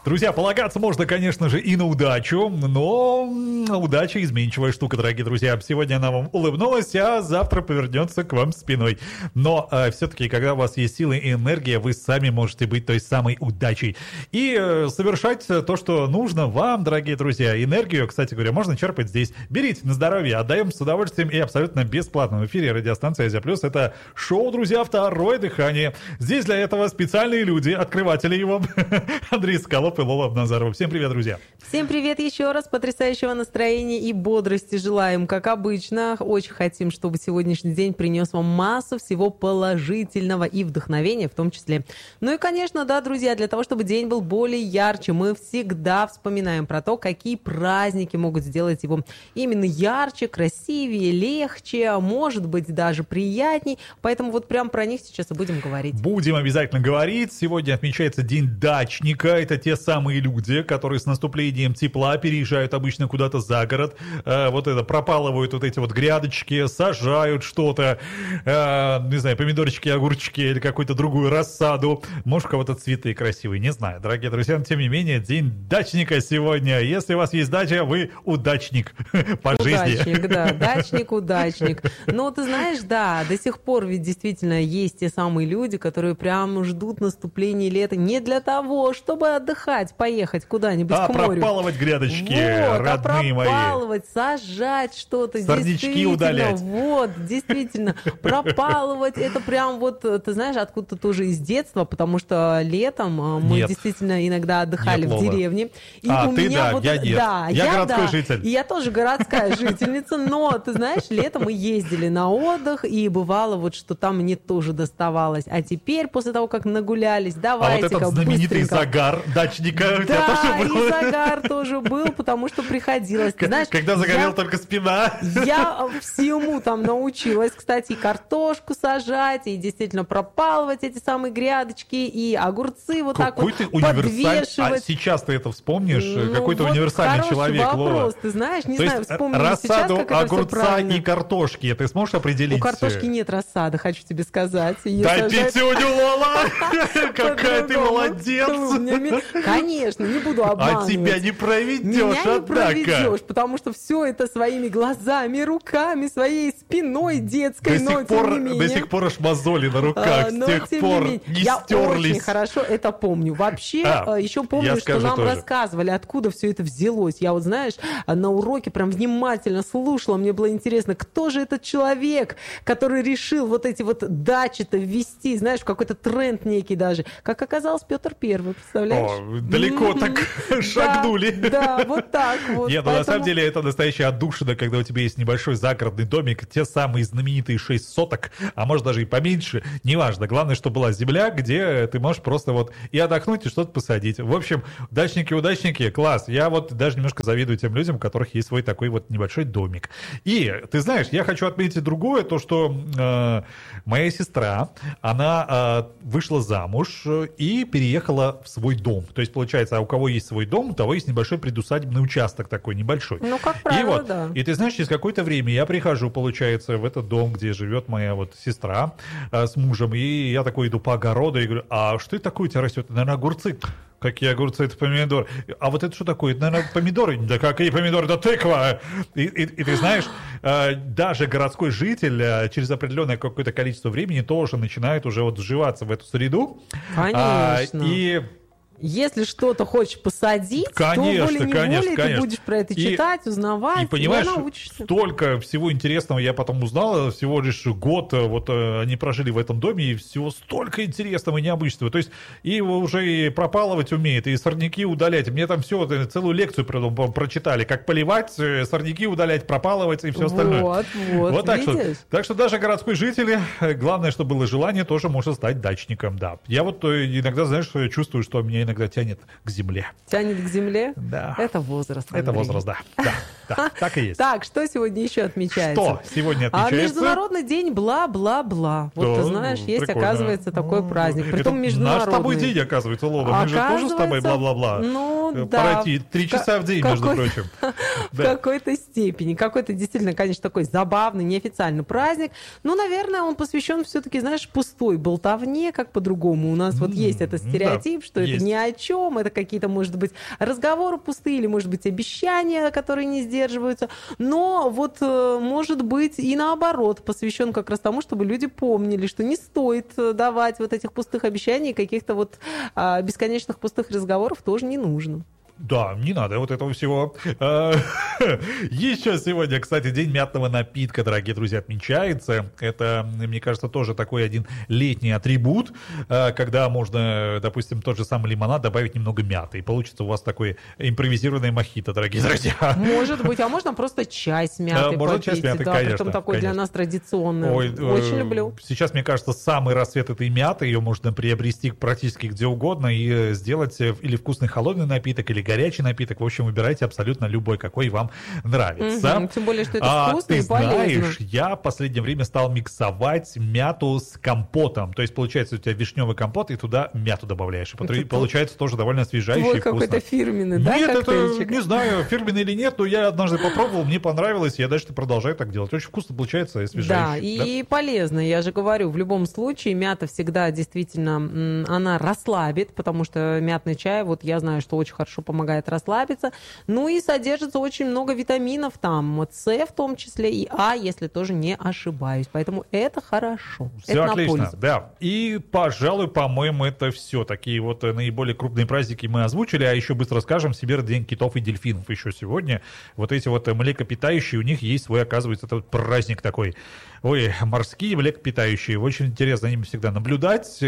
Друзья, полагаться можно, конечно же, и на удачу, но удача изменчивая штука, дорогие друзья. Сегодня она вам улыбнулась, а завтра повернется к вам спиной. Но все-таки, когда у вас есть силы и энергия, вы сами можете быть той самой удачей. И совершать то, что нужно вам, дорогие друзья. Энергию, кстати говоря, можно черпать здесь. Берите на здоровье, отдаем с удовольствием и абсолютно бесплатно. В эфире радиостанция Азия Плюс. Это шоу, друзья, «Второе дыхание». Здесь для этого специальные люди, открыватели его. Андрей Соколов и Лола Назарова. Всем привет, друзья. Всем привет еще раз. Потрясающего настроения и бодрости желаем, как обычно. Очень хотим, чтобы сегодняшний день принес вам массу всего положительного и вдохновения в том числе. Ну и, конечно, да, друзья, для того, чтобы день был более ярче, мы всегда вспоминаем про то, какие праздники могут сделать его именно ярче, красивее, легче, может быть, даже приятней. Поэтому вот прям про них сейчас и будем говорить. Будем обязательно говорить. Сегодня отмечается День дачника. Это те самые люди, которые с наступлением тепла переезжают обычно куда-то за город, пропалывают вот эти вот грядочки, сажают что-то, не знаю, помидорчики, огурчики или какую-то другую рассаду. Может, у кого-то цветы красивые, не знаю. Дорогие друзья, но тем не менее, День дачника сегодня. Если у вас есть дача, вы удачник по жизни. Удачник, да, дачник-удачник. Но ты знаешь, да, до сих пор ведь действительно есть те самые люди, которые прям ждут наступления лета не для того, чтобы отдыхать, поехать куда-нибудь к морю. Пропалывать грядочки, родные мои. Пропалывать, сажать что-то. Сорнячки удалять. Вот, действительно, пропалывать. Это прям вот, ты знаешь, откуда-то тоже из детства, потому что летом мы действительно иногда отдыхали в деревне. И у ты меня да, я нет. Да, я городской житель. И я тоже городская жительница, но, ты знаешь, летом мы ездили на отдых, и бывало вот, что там мне тоже доставалось. А теперь, после того, как нагулялись, давайте-ка вот этот знаменитый быстренько. Загар дачника у тебя тоже был? Да, и загар тоже был, потому что приходилось. Ты знаешь, когда загорела только спина. Я всему там научилась, кстати, и картошку сажать, и действительно пропалывать эти самые грядочки, и огурцы вот так вот подвешивать. А сейчас ты это вспомнишь? Какой-то вот универсальный человек, вопрос, Лова. ты знаешь, не То знаю, есть вспомнила рассаду сейчас, как это огурца все правильно. и картошки ты сможешь определить? У картошки нет рассады, хочу тебе сказать. Дай пятюню, Лола! Какая ты молодец! Конечно, не буду обманывать. А тебя не проведешь, Меня не однако. проведешь, потому что все это своими глазами, руками, своей спиной детской, но тем не менее. До сих пор аж мозоли на руках, с тех пор не я стерлись. очень хорошо это помню. Вообще, еще помню, что нам рассказывали, откуда все это взялось. Я вот, знаешь, на уроке прям внимательно слушала, мне было интересно, кто же этот человек, который решил вот эти вот дачи-то ввести, знаешь, в какой-то тренд некий даже. Как оказалось, Петр Первый, представляешь? О, далеко так шагнули. Да, вот так вот. Нет, на самом деле это настоящая отдушина, когда у тебя есть небольшой загородный домик, те самые знаменитые 6 соток, а может даже и поменьше, неважно. Главное, что была земля, где ты можешь просто вот и отдохнуть, и что-то посадить. В общем, удачники, класс. Я вот даже немножко завидую тем людям, у которых есть свой такой вот небольшой домик. И, ты знаешь, я хочу отметить другое, то, что моя сестра, она вышла замуж и переехала в свой дом. То есть, получается, у кого есть свой дом, у того есть небольшой предусадебный участок такой небольшой. Ну, как правило, да. И ты знаешь, через какое-то время я прихожу, получается, в этот дом, где живет моя вот сестра с мужем, и я такой иду по огороду и говорю, а что это такое у тебя растет? Наверное, огурцы. Какие огурцы? Это помидоры. А вот это что такое? Это, наверное, помидоры. Да какие помидоры? Да тыква! И ты знаешь, даже городской житель через определенное какое-то количество времени тоже начинает уже вот вживаться в эту среду. Конечно. Если что-то хочешь посадить, то волей-неволей ты будешь про это читать, узнавать, и понимаешь, научишься. Столько всего интересного я потом узнал, всего лишь год вот они прожили в этом доме, и всего столько интересного и необычного. То есть и уже и пропалывать умеет, и сорняки удалять. Мне там все, целую лекцию прочитали, как поливать, сорняки удалять, пропалывать и все остальное. Вот так что даже городской житель, главное, чтобы было желание, тоже может стать дачником, да. Я вот иногда, знаешь, чувствую, что меня иногда тянет к земле. Тянет к земле? Да. Это возраст, Андрей. Это возраст, да. Так и есть. Так, что сегодня еще отмечается? Что сегодня отмечается? Международный день бла-бла-бла. Вот ты знаешь, есть, прикольно. Оказывается, такой праздник. Притом международный. Наш с тобой день, оказывается, Лова. Мы же тоже с тобой бла-бла-бла. Ну, да. Пройти 3 часа в день, между прочим. В какой-то степени. Какой-то действительно, конечно, такой забавный, неофициальный праздник. Но, наверное, он посвящен все-таки, знаешь, пустой болтовне, как по-другому. У нас вот есть этот стереотип, что это не о чем, это какие-то, может быть, разговоры пустые, или, может быть, обещания, которые не сдерживаются. Но вот, может быть, и наоборот, посвящен как раз тому, чтобы люди помнили, что не стоит давать вот этих пустых обещаний, каких-то вот бесконечных пустых разговоров тоже не нужно. Да, не надо вот этого всего. Еще сегодня, кстати, день мятного напитка, дорогие друзья, отмечается. Это, мне кажется, тоже такой один летний атрибут, когда можно, допустим, тот же самый лимонад добавить немного мяты, и получится у вас такой импровизированный мохито, дорогие друзья. Может быть, а можно просто чай с мятой попить. Можно чай с мятой, конечно. Притом такой для нас традиционный. Очень люблю. Сейчас, мне кажется, самый расцвет этой мяты, ее можно приобрести практически где угодно и сделать или вкусный холодный напиток, или горячий напиток. В общем, выбирайте абсолютно любой, какой вам нравится. Тем более, что это вкусно и полезно. Знаешь, я в последнее время стал миксовать мяту с компотом. То есть, получается, у тебя вишневый компот, и туда мяту добавляешь. И получается тоже довольно освежающе и вкусно. Какой-то фирменный, да, Нет, коктейльчик? это, не знаю, фирменный или нет, но я однажды попробовал, мне понравилось, я дальше продолжаю так делать. Очень вкусно получается и освежающе. Да, и полезно. Я же говорю, в любом случае мята всегда действительно, она расслабит, потому что мятный чай, вот я знаю, что очень хорошо помогает расслабиться. Ну и содержится очень много витаминов там, С в том числе, и А, если тоже не ошибаюсь. Поэтому это хорошо. Все это отлично, да. И, пожалуй, по-моему, это все. Такие вот наиболее крупные праздники мы озвучили, а еще быстро скажем, Всемирный день китов и дельфинов еще сегодня. Вот эти вот млекопитающие, у них есть свой, оказывается, это вот праздник такой. Ой, морские млекопитающие. Очень интересно за ними всегда наблюдать.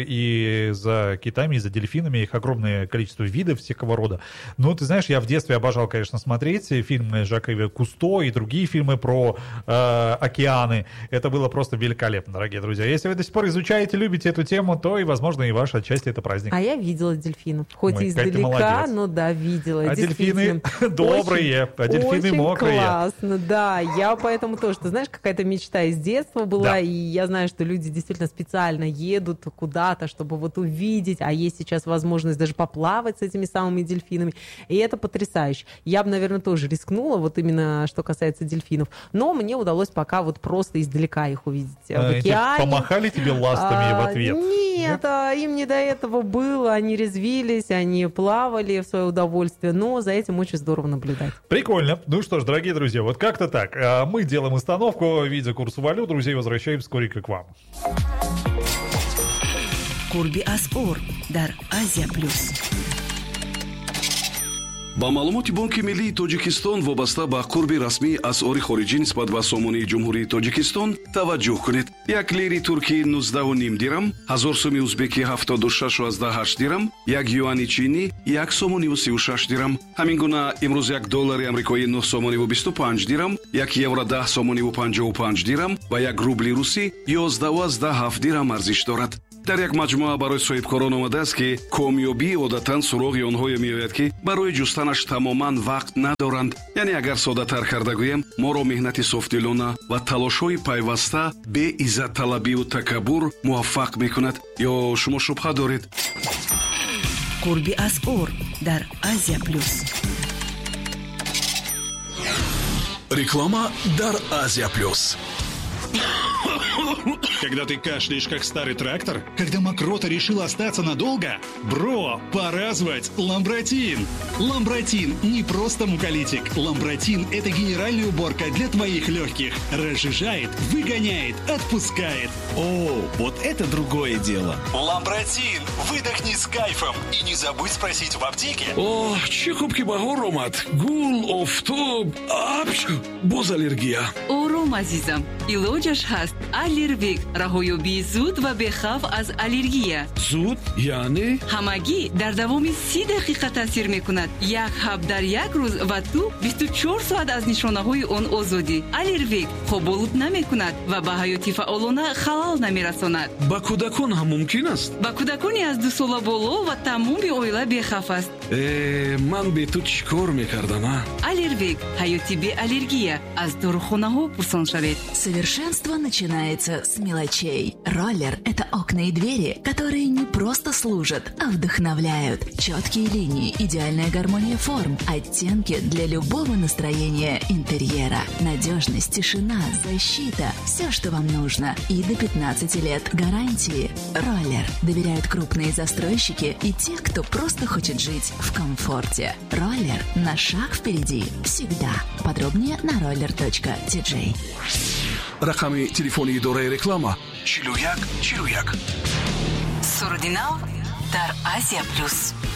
И за китами, и за дельфинами. Их огромное количество видов всякого рода. Ну, ты знаешь, я в детстве обожал, конечно, смотреть фильмы Жака Иве Кусто и другие фильмы про океаны. Это было просто великолепно, дорогие друзья. Если вы до сих пор изучаете, любите эту тему, то и, возможно, и ваш отчасти это праздник. А я видела дельфинов. Хоть и издалека, но да, видела. А дельфины добрые, а дельфины мокрые. Очень классно, да. Я поэтому тоже, ты знаешь, какая-то мечта из детства была, да. И я знаю, что люди действительно специально едут куда-то, чтобы вот увидеть, а есть сейчас возможность даже поплавать с этими самыми дельфинами, и это потрясающе. Я бы, наверное, тоже рискнула, вот именно что касается дельфинов, но мне удалось пока вот просто издалека их увидеть в океане. Помахали тебе ластами в ответ? Нет, им не до этого было, они резвились, они плавали в свое удовольствие, но за этим очень здорово наблюдать. Прикольно. Ну что ж, дорогие друзья, вот как-то так. Мы делаем остановку, видя курс валют, друзья, возвращаемся скоренько к вам. Курби Аспор, дар Азия Плюс. ба маълумоти Бонки Миллии Тоҷикистон вобаста ба қурби расмии асъори хориҷӣ нисбат ба сомонии Ҷумҳурии Тоҷикистон таваҷҷӯҳ кунед. 1 лири туркӣ 19.5 дирам, 1000 сомӣ узбекӣ 76.8 дирам, 1 юани чини 1 сомони 36 дирам. Ҳамин гуна имрӯз 1 доллари амрикоӣ 9 сомони 25 дирам, 1 евро 10 сомони 55 дирам ва 1 рубли русӣ 11.7 дирам арзиш дорад. дар як маҷмӯа барои соҳибкорон омадааст ки комёбӣ одатан суроғи онҳое меояд ки барои ҷустанаш тамоман вақт надоранд. яъне агар соддатар карда гӯям, моро меҳнати софдилона ва талошҳои пайваста бе иззатталабию такаббур муваффақ мекунад. ё шумо шубҳа доред? Курби Аспор дар Азия Плюс. Реклама дар Азия Плюс. Когда ты кашляешь, как старый трактор? Когда мокрота решила остаться надолго? Бро, пора звать Ламбротин. Ламбротин не просто муколитик. Ламбротин – это генеральная уборка для твоих легких. Разжижает, выгоняет, отпускает. О, вот это другое дело. Ламбротин. Выдохни с кайфом. И не забудь спросить в аптеке. О, чӣ хуб ки баҳор омад. Гул, офтоб, боз аллергия. Ором азизам. Илоҷаш ҳаст. Аллервик. раҳоёбии зуд ва бехавф аз аллергия. Зуд? Яъне? Ҳамагӣ дар давоми 30 дақиқа таъсир мекунад. Як ҳаб дар як рӯз ва ту 24 соат аз нишонаҳои он озодӣ. Аллервик хоболуд намекунад ва ба ҳаёти фаъолона халал намерасонад. Ба кӯдакон ҳам мумкин аст? ба кӯдакони аз 2 сола боло ва тамоми оила бехавф аст. Ман бе ту чӣ кор мекардам? Аллервик ҳаёти бе аллергия. Аз дорухонаҳо пурсон шавед. Совершенно Совершенство начинается с мелочей. Роллер – это окна и двери, которые не просто служат, а вдохновляют. Четкие линии, идеальная гармония форм, оттенки для любого настроения интерьера. Надежность, тишина, защита – все, что вам нужно. И до 15 лет гарантии. Роллер доверяют крупные застройщики и те, кто просто хочет жить в комфорте. Роллер на шаг впереди. Всегда. Подробнее на roller.tj. рақами телефони идораи реклама 41 41. Сурдинал дар Азия Плюс.